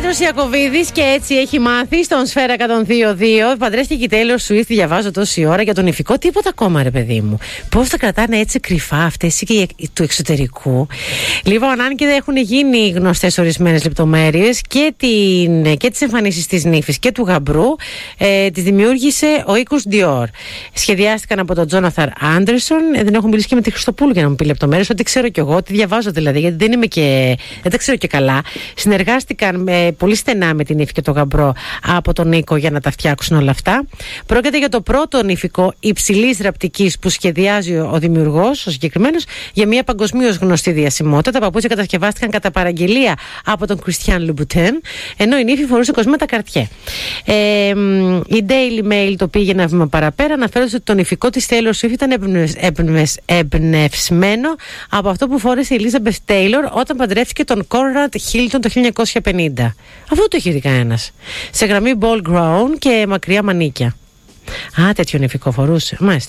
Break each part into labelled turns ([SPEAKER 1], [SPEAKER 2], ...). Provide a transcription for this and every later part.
[SPEAKER 1] Πέτρος Ιακωβίδης και έτσι έχει μάθει στον Σφαίρα 102.2. Παντρεύτηκε η Taylor Swift, διαβάζω τόση ώρα για τον ηφικό. Τίποτα ακόμα, ρε παιδί μου. Πώς θα κρατάνε έτσι κρυφά αυτές και του εξωτερικού. Λοιπόν, αν και δεν έχουν γίνει γνωστές ορισμένες λεπτομέρειες και τις εμφανίσεις της νύφης και του γαμπρού, τις δημιούργησε ο οίκος Dior. Σχεδιάστηκαν από τον Jonathan Anderson. Δεν έχω μιλήσει και με τη Χριστοπούλου για να μου πει λεπτομέρειες. Ό,τι ξέρω κι εγώ, ό,τι διαβάζω δηλαδή, γιατί δεν τα ξέρω και καλά. Συνεργάστηκαν πολύ στενά με την νύφη και τον γαμπρό από τον Νίκο για να τα φτιάξουν όλα αυτά. Πρόκειται για το πρώτο νηφικό υψηλής ραπτικής που σχεδιάζει ο δημιουργός, ο συγκεκριμένος, για μια παγκοσμίως γνωστή διασημότητα. Τα παπούτσια κατασκευάστηκαν κατά παραγγελία από τον Christian Louboutin, ενώ η νύφη φορούσε κοσμήματα Cartier. Η Daily Mail το πήγε ένα βήμα παραπέρα, αναφέροντας ότι το νηφικό της Taylor Swift ήταν εμπνευσμένο από αυτό που φόρεσε η Elizabeth Taylor όταν παντρεύτηκε τον Conrad Hilton το 1950. Αυτό το έχει δει κανένας. Σε γραμμή ball gown και μακριά μανίκια. Τέτοιο νηφικό φορούσε. Μάλιστα.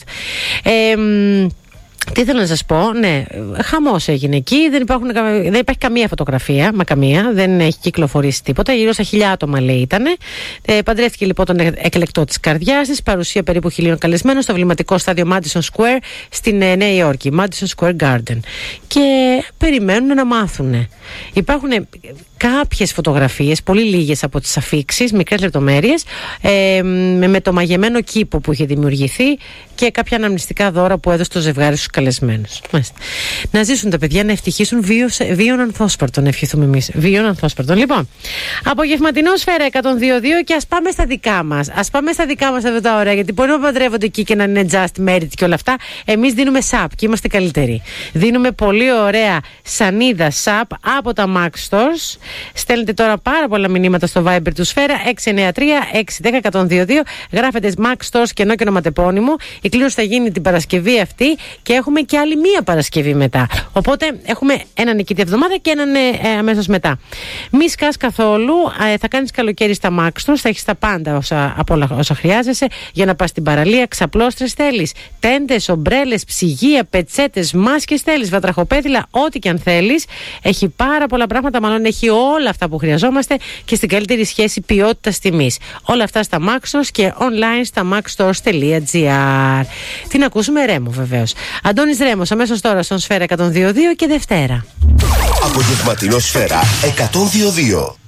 [SPEAKER 1] Τι θέλω να σας πω, ναι, χαμός έγινε εκεί, δεν υπάρχει καμία φωτογραφία, δεν έχει κυκλοφορήσει τίποτα, γύρω στα 1.000 άτομα λέει ήτανε. Παντρεύτηκε λοιπόν τον εκλεκτό της καρδιάς της, παρουσία περίπου 1.000 καλεσμένων στο εμβληματικό στάδιο Madison Square στην Νέα Υόρκη, Madison Square Garden. Και περιμένουν να μάθουν. Υπάρχουν κάποιες φωτογραφίες, πολύ λίγες από τις αφίξεις, μικρές λεπτομέρειες, με το μαγεμένο κήπο που είχε δημιουργηθεί και κάποια αναμνηστικά δώρα που έδωσε το ζευγάρι στους καλεσμένους. Να ζήσουν τα παιδιά, να ευτυχήσουν βίων ανθόσπαρτων, ευχηθούμε εμείς. Βίων ανθόσπαρτων. Λοιπόν, απογευματινό Σφαίρα 102.2 και ας πάμε στα δικά μας. Ας πάμε στα δικά μας εδώ τα ωραία, γιατί μπορεί να παντρεύονται εκεί και να είναι just married και όλα αυτά. Εμείς δίνουμε SAP και είμαστε καλύτεροι. Δίνουμε πολύ ωραία σανίδα SAP από τα Max Stores. Στέλνετε τώρα πάρα πολλά μηνύματα στο Viber του Σφαίρα 693-610-102.2. Γράφετε Max Stores και και ονοματεπώνυμο. Η κλήρωση θα γίνει την Παρασκευή αυτή και έχουμε και άλλη μία Παρασκευή μετά. Οπότε έχουμε έναν νικητή εβδομάδα και έναν αμέσως μετά. Μη σκάς καθόλου. Θα κάνεις καλοκαίρι στα Max Stores. Θα έχεις τα πάντα όσα χρειάζεσαι για να πας στην παραλία. Ξαπλώστρες θέλεις, τέντες, ομπρέλες, ψυγεία, πετσέτες, μάσκες θέλεις, βατραχοπέδιλα, ό,τι και αν θέλεις. Έχει πάρα πολλά πράγματα, μάλλον έχει όλα αυτά που χρειαζόμαστε και στην καλύτερη σχέση ποιότητας τιμής. Όλα αυτά στα Max Stores και online στα maxstores.gr. Τι να ακούσουμε, Ρέμο βεβαίως. Αντώνης Ρέμος αμέσως τώρα στον Σφαίρα 102.2 και Δευτέρα.
[SPEAKER 2] Απογευματινό Σφαίρα 102.2.